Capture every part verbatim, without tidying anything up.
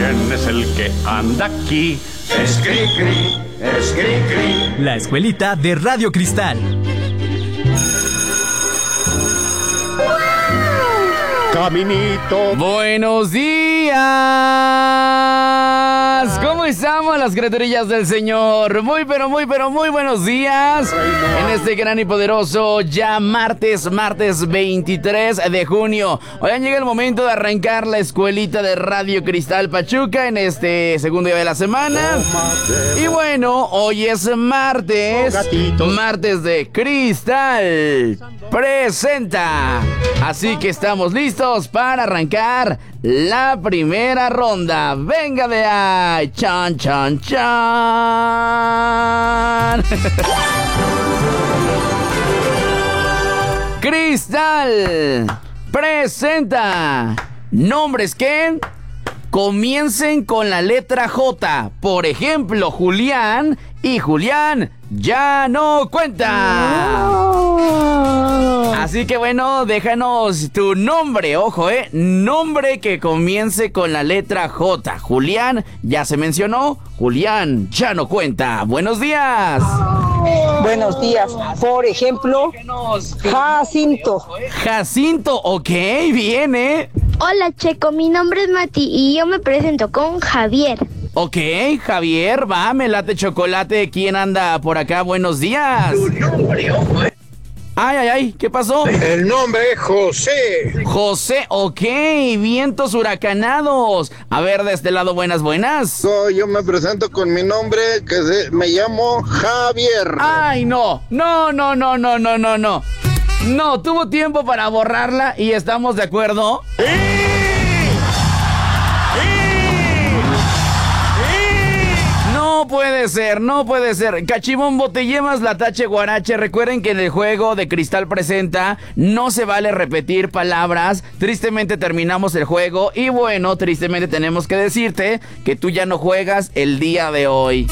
¿Quién es el que anda aquí? Es Cricri, es Cricri. La escuelita de Radio Cristal. Caminito. Buenos días. ¿Cómo estamos las criaturillas del Señor? Muy, pero muy, pero muy buenos días. En este gran y poderoso ya martes, martes veintitrés de junio. Hoy llega el momento de arrancar la escuelita de Radio Cristal Pachuca en este segundo día de la semana. Y bueno, hoy es martes. Martes de Cristal presenta. Así que estamos listos para arrancar la primera ronda. Venga de ahí. Chan, chan, chan. Cristal presenta nombres que comiencen con la letra J. Por ejemplo, Julián y Julián ya no cuenta. Así que bueno, déjanos tu nombre, ojo, eh, nombre que comience con la letra J. Julián ya se mencionó, Julián ya no cuenta. Buenos días. Buenos días. Por ejemplo, Jacinto. Jacinto, ok, viene. Hola Checo, mi nombre es Mati y yo me presento con Javier. Ok, Javier, va, me late chocolate. ¿Quién anda por acá? Buenos días. Tu nombre, ojo, eh. Ay, ay, ay, ¿qué pasó? El nombre es José. José, ok, vientos huracanados. A ver, de este lado, buenas, buenas. So, yo me presento con mi nombre, que se, me llamo Javier. Ay, no, no, no, no, no, no, no, no. No, tuvo tiempo para borrarla y estamos de acuerdo. ¡Sí! No puede ser, no puede ser. Cachibombo, te llevas la tache guarache. Recuerden que en el juego de Cristal Presenta no se vale repetir palabras. Tristemente terminamos el juego y bueno, tristemente tenemos que decirte que tú ya no juegas el día de hoy.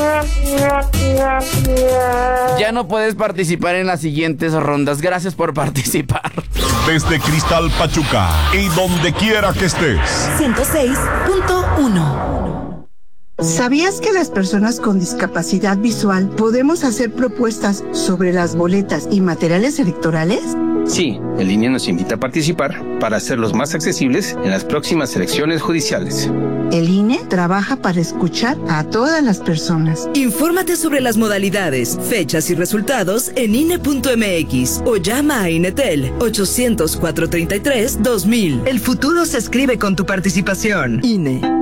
Ya no puedes participar en las siguientes rondas. Gracias por participar. Desde Cristal Pachuca y donde quiera que estés. ciento seis punto uno. ¿Sabías que las personas con discapacidad visual podemos hacer propuestas sobre las boletas y materiales electorales? Sí, el I N E nos invita a participar para hacerlos más accesibles en las próximas elecciones judiciales. El I N E trabaja para escuchar a todas las personas. Infórmate sobre las modalidades, fechas y resultados en I N E punto M X o llama a INETEL ochocientos, cuatrocientos treinta y tres, dos mil. El futuro se escribe con tu participación. I N E.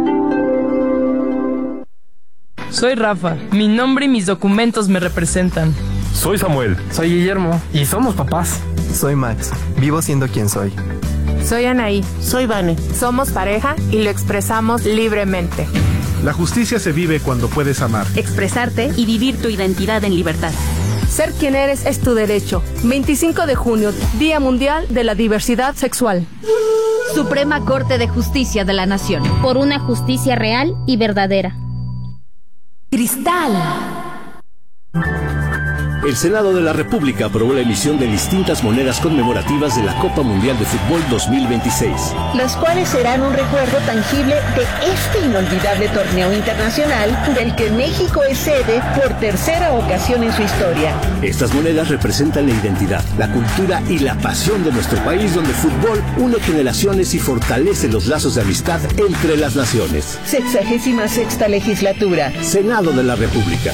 Soy Rafa, mi nombre y mis documentos me representan. Soy Samuel. Soy Guillermo y somos papás. Soy Max, vivo siendo quien soy. Soy Anaí. Soy Vane. Somos pareja y lo expresamos libremente. La justicia se vive cuando puedes amar, expresarte y vivir tu identidad en libertad. Ser quien eres es tu derecho. veinticinco de junio, Día Mundial de la Diversidad Sexual. Suprema Corte de Justicia de la Nación. Por una justicia real y verdadera. Cristal. El Senado de la República aprobó la emisión de distintas monedas conmemorativas de la Copa Mundial de Fútbol dos mil veintiséis. Las cuales serán un recuerdo tangible de este inolvidable torneo internacional del que México es sede por tercera ocasión en su historia. Estas monedas representan la identidad, la cultura y la pasión de nuestro país, donde el fútbol une generaciones y fortalece los lazos de amistad entre las naciones. Sexagésima sexta legislatura. Senado de la República.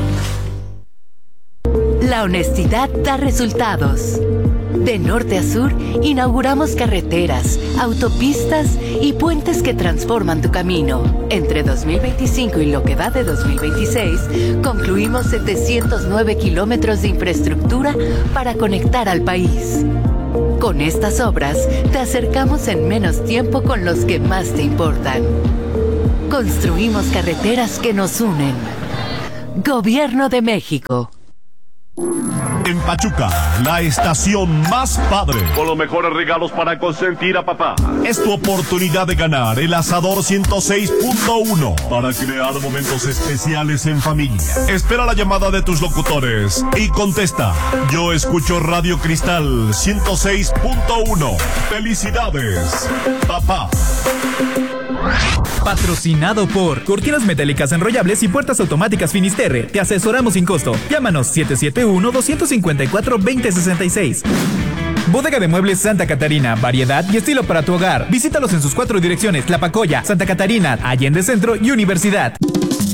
La honestidad da resultados. De norte a sur, inauguramos carreteras, autopistas y puentes que transforman tu camino. Entre dos mil veinticinco y lo que va de dos mil veintiséis, concluimos setecientos nueve kilómetros de infraestructura para conectar al país. Con estas obras, te acercamos en menos tiempo con los que más te importan. Construimos carreteras que nos unen. Gobierno de México. En Pachuca, la estación más padre. Con los mejores regalos para consentir a papá. Es tu oportunidad de ganar el Asador ciento seis punto uno para crear momentos especiales en familia. Espera la llamada de tus locutores y contesta: yo escucho Radio Cristal ciento seis punto uno. ¡Felicidades, papá! Patrocinado por Cortinas Metálicas Enrollables y Puertas Automáticas Finisterre. Te asesoramos sin costo. Llámanos siete siete uno, dos cinco cuatro, dos cero seis seis. Bodega de Muebles Santa Catarina. Variedad y estilo para tu hogar. Visítalos en sus cuatro direcciones: Tlapacoya, Santa Catarina, Allende Centro y Universidad.